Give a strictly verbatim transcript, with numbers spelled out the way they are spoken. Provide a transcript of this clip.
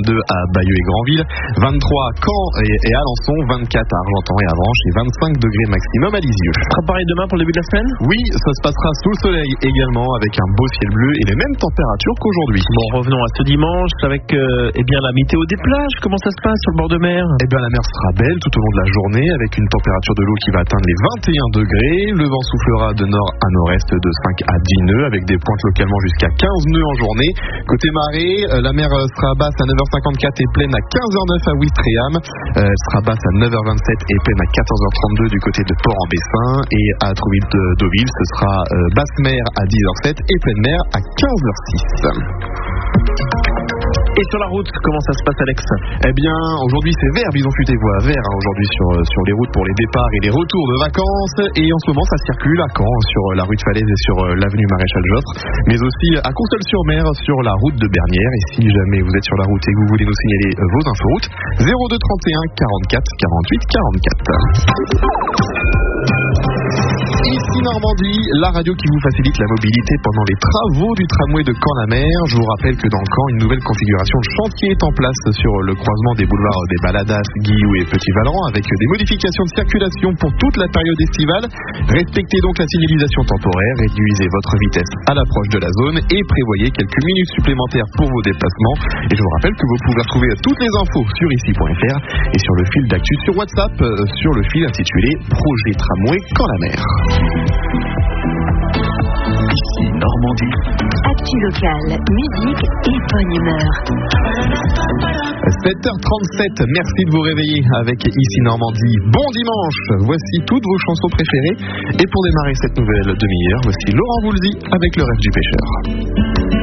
vingt-deux à Bayeux et Granville, vingt-trois à Caen et, et Alençon, vingt-quatre à Argentan et Avranches et vingt-cinq degrés maximum à Lisieux. Ce sera pareil demain pour le début de la semaine ? Oui, ça se passera sous le soleil également avec un beau ciel bleu et les mêmes températures qu'aujourd'hui. Bon, revenons à ce dimanche avec euh, eh bien, la météo des plages. Comment ça se passe sur le bord de mer ? Eh bien, la mer sera belle tout au long de la journée avec une température de l'eau qui va atteindre les vingt et un degrés. Le vent soufflera de nord à nord-est de cinq à dix nœuds avec des pointes localement jusqu'à quinze nœuds en journée. Côté marée, la mer sera basse à neuf heures cinquante-quatre et pleine à quinze heures neuf à Ouistreham. Elle sera basse à neuf heures vingt-sept et pleine à quatorze heures trente-deux du côté de Port-en-Bessin. Et à Trouville-Deauville, ce sera basse mer à dix heures sept et pleine mer à quinze heures six. Et sur la route, comment ça se passe, Alex ? Eh bien, aujourd'hui c'est vert, bison futé voie vert hein, aujourd'hui sur, sur les routes pour les départs et les retours de vacances. Et en ce moment, ça circule à Caen, sur la rue de Falaise et sur l'avenue Maréchal Joffre, mais aussi à Courseulles-sur-Mer, sur la route de Bernières. Et si jamais vous êtes sur la route et que vous voulez nous signaler vos inforoutes, zéro deux trente et un quarante-quatre quarante-huit quarante-quatre. Ici Normandie, la radio qui vous facilite la mobilité pendant les travaux du tramway de Caen-la-Mer. Je vous rappelle que dans Caen, une nouvelle configuration de chantier est en place sur le croisement des boulevards des Baladas, Guillou et Petit-Valeran avec des modifications de circulation pour toute la période estivale. Respectez donc la signalisation temporaire, réduisez votre vitesse à l'approche de la zone et prévoyez quelques minutes supplémentaires pour vos déplacements. Et je vous rappelle que vous pouvez retrouver toutes les infos sur ici point f r et sur le fil d'actu sur WhatsApp, sur le fil intitulé Projet Tramway Caen-la-Mer. Ici Normandie. Actu locale, musique et bonne humeur. sept heures trente-sept, merci de vous réveiller avec Ici Normandie. Bon dimanche, voici toutes vos chansons préférées. Et pour démarrer cette nouvelle demi-heure, voici Laurent Voulzy avec Le Rêve du Pêcheur.